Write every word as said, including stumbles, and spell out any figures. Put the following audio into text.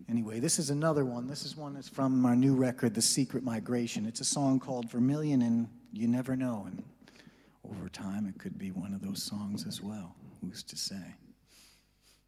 Anyway, this is another one. This is one that's from our new record, The Secret Migration. It's a song called Vermilion, and you never know. And over time, it could be one of those songs as well. Who's to say?